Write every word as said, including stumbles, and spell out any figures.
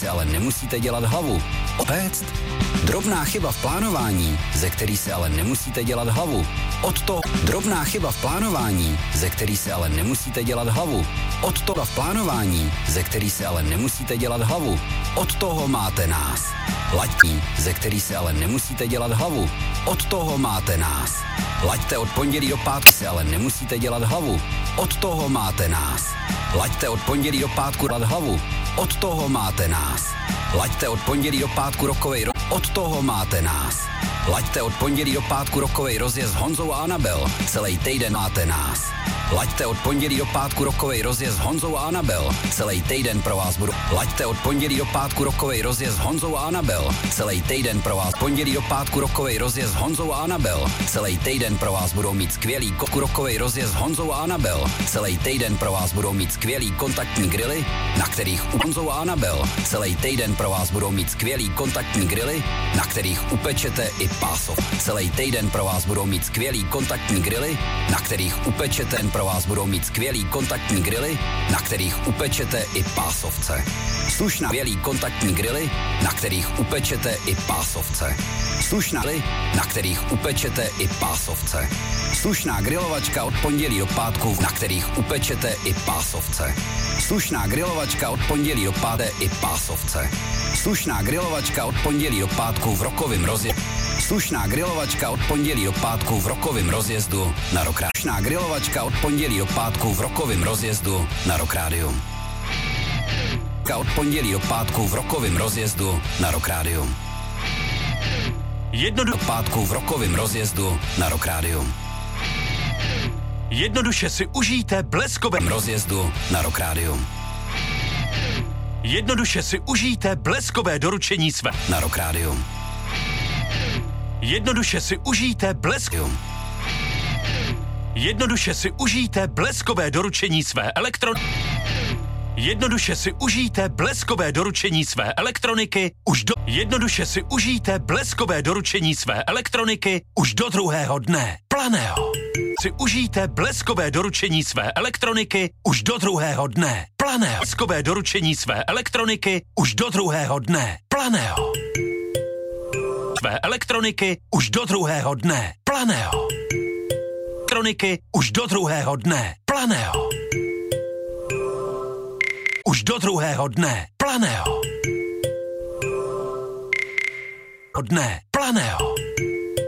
si ale nemusíte dělat hlavu. Péct. Drobná chyba v plánování, ze který si ale nemusíte dělat hlavu. Od toho drobná chyba v plánování, ze který si ale nemusíte dělat hlavu. Od toho v plánování, ze který si ale nemusíte dělat hlavu. Od toho máte nás. Laďtí, ze který si ale nemusíte dělat hlavu. Od toho máte nás. Laďte od pondělí do pátku si ale nemusíte dělat hlavu. Od toho máte nás. Laďte od pondělí do pátku dělat hlavu. Od toho máte nás. Laďte od pondělí do pátku rokovej ro... Od toho máte nás. Laďte od pondělí do pátku rokovej rozjezd s Honzou a Anabel. Celý týden máte nás. Laďte od pondělí do pátku rokovej rozjezd s Honzou a Anabel. Celý týden pro vás budu. Laďte od pondělí do pátku rokovej rozjezd s Honzou a Anabel. Celý týden pro vás. Pondělí do pátku rokovej rozjezd s Honzou a Anabel. Celý týden pro vás budou mít skvělý koku rokovej rozjezd s Honzou a Anabel. Celý týden pro vás budou mít skvělý kontaktní grily, na kterých u Honzou a Anabel. Celý týden pro vás budou mít skvělý kontaktní grily, na kterých upečete i pásov. Celý týden pro vás budou mít skvělý kontaktní grily, na kterých upečete pro vás budou mít skvělý kontaktní grily, na kterých upečete i pásovce. Slušná skvělý kontaktní grily, na kterých upečete i pásovce. Slušná grily, na kterých upečete i pásovce. Slušná grilovačka od pondělí do pátku, na kterých upečete i pásovce. Slušná grilovačka od pondělí do páté i pásovce. Slušná grilovačka od pondělí do pátku v rokovém rozjezdu. Slušná grilovačka od pondělí do pátku v rokovém rozjezdu na Rock Radio. Slušná grilovačka od pondělí do pátku v rokovém rozjezdu na Rock Radio. Od pondělí do pátku v rokovém rozjezdu na Rock Radio. Jednoduše do pátku v rokovém rozjezdu na Rock Radio. Jednoduše si užijte bleskovém rozjezdu na Rock Radio. Jednoduše si užijte bleskové doručení své na Rock Radio. Jednoduše si užijte blesk... Jednoduše si užijte bleskové doručení své elektron... Jednoduše si užijte bleskové doručení své elektroniky už do... Jednoduše si užijte bleskové doručení své elektroniky už do druhého dne. Planého. Si užijte bleskové doručení své elektroniky už do druhého dne. Planého. Bleskové doručení své elektroniky už do druhého dne. Planého. Své elektroniky už do druhého dne. Planého. Elektroniky už do druhého dne. Planého. Už do druhého dne. Planého. Dne. Planého.